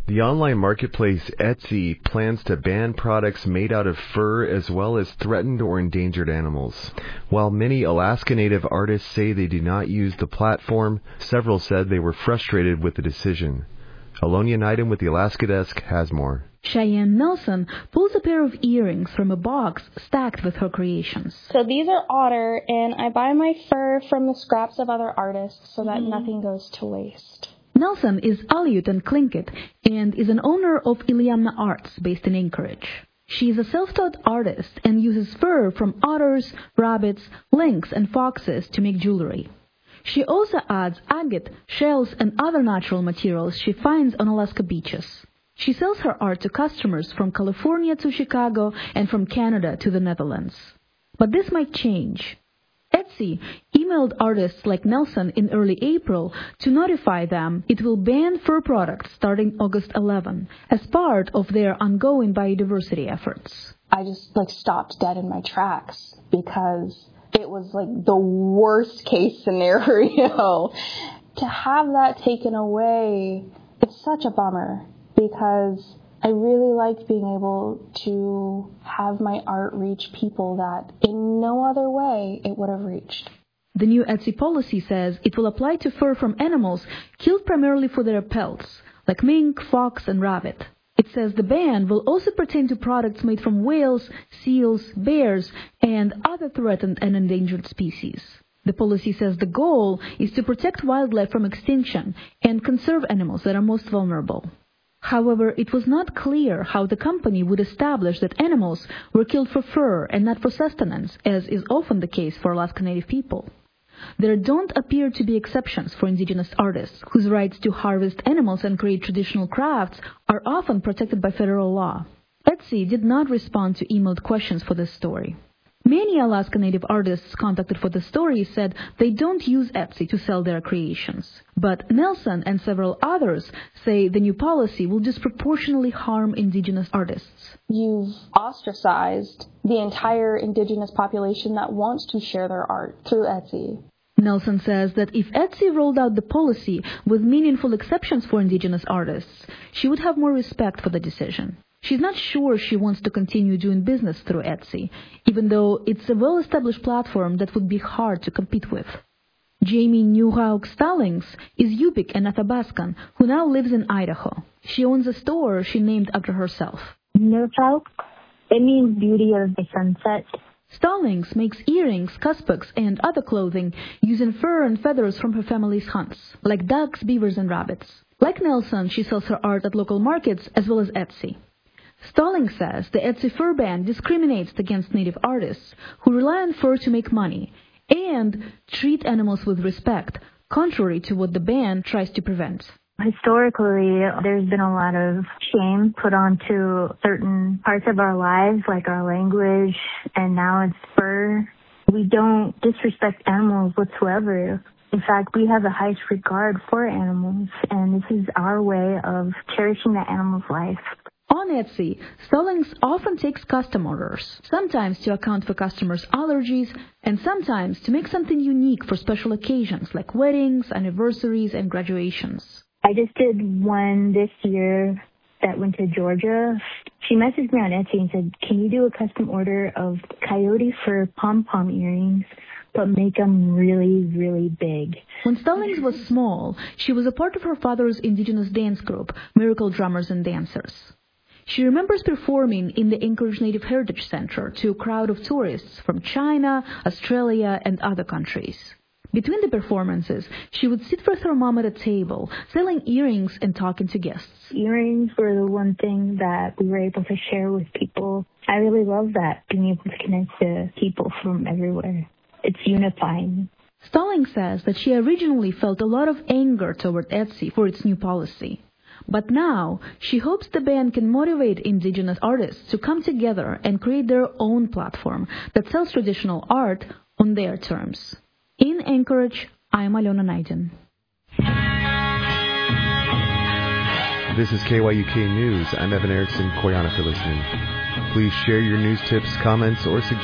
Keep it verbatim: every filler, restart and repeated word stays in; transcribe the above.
The online marketplace Etsy plans to ban products made out of fur as well as threatened or endangered animals. While many Alaska Native artists say they do not use the platform, several said they were frustrated with the decision. Alonia Neidem with the Alaska Desk has more. Cheyenne Nelson pulls a pair of earrings from a box stacked with her creations. So these are otter, and I buy my fur from the scraps of other artists so that mm-hmm. nothing goes to waste. Nelson is Aleut Tlingit and is an owner of Iliamna Arts based in Anchorage. She is a self-taught artist and uses fur from otters, rabbits, lynx, and foxes to make jewelry. She also adds agate, shells, and other natural materials she finds on Alaska beaches. She sells her art to customers from California to Chicago and from Canada to the Netherlands. But this might change. Etsy emailed artists like Nelson in early April to notify them it will ban fur products starting August eleventh as part of their ongoing biodiversity efforts. I just like stopped dead in my tracks because it was like the worst case scenario. To have that taken away, it's such a bummer because I really liked being able to have my art reach people that in no other way it would have reached. The new Etsy policy says it will apply to fur from animals killed primarily for their pelts, like mink, fox, and rabbit. It says the ban will also pertain to products made from whales, seals, bears, and other threatened and endangered species. The policy says the goal is to protect wildlife from extinction and conserve animals that are most vulnerable. However, it was not clear how the company would establish that animals were killed for fur and not for sustenance, as is often the case for Alaska Native people. There don't appear to be exceptions for indigenous artists, whose rights to harvest animals and create traditional crafts are often protected by federal law. Etsy did not respond to emailed questions for this story. Many Alaska Native artists contacted for the story said they don't use Etsy to sell their creations. But Nelson and several others say the new policy will disproportionately harm indigenous artists. You've ostracized the entire indigenous population that wants to share their art through Etsy. Nelson says that if Etsy rolled out the policy with meaningful exceptions for indigenous artists, she would have more respect for the decision. She's not sure she wants to continue doing business through Etsy, even though it's a well-established platform that would be hard to compete with. Jamie Newhauk Stallings is Yupik and Athabascan, who now lives in Idaho. She owns a store she named after herself. Newhauk, it means beauty of the sunset. Stallings makes earrings, cuspaks, and other clothing using fur and feathers from her family's hunts, like ducks, beavers, and rabbits. Like Nelson, she sells her art at local markets as well as Etsy. Stallings says the Etsy fur ban discriminates against Native artists who rely on fur to make money and treat animals with respect, contrary to what the ban tries to prevent. Historically, there's been a lot of shame put onto certain parts of our lives, like our language, and now it's fur. We don't disrespect animals whatsoever. In fact, we have the highest regard for animals, and this is our way of cherishing the animal's life. On Etsy, Stallings often takes custom orders, sometimes to account for customers' allergies, and sometimes to make something unique for special occasions like weddings, anniversaries, and graduations. I just did one this year that went to Georgia. She messaged me on Etsy and said, can you do a custom order of coyote fur pom-pom earrings, but make them really, really big? When Stallings was small, she was a part of her father's indigenous dance group, Miracle Drummers and Dancers. She remembers performing in the Anchorage Native Heritage Center to a crowd of tourists from China, Australia, and other countries. Between the performances, she would sit with her mom at a table, selling earrings and talking to guests. Earrings were the one thing that we were able to share with people. I really love that, being able to connect to people from everywhere. It's unifying. Stallings says that she originally felt a lot of anger toward Etsy for its new policy. But now, she hopes the ban can motivate indigenous artists to come together and create their own platform that sells traditional art on their terms. In Anchorage, I'm Alona Neidem. This is K Y U K News. I'm Evan Erickson. Koyana for listening. Please share your news tips, comments, or suggestions